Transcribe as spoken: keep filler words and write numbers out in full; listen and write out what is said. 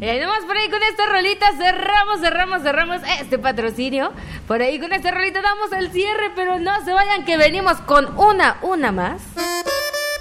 Y ahí nomás por ahí con esta rolita cerramos, cerramos, cerramos este patrocinio. Por ahí con esta rolita damos el cierre, pero no se vayan que venimos con una, una más.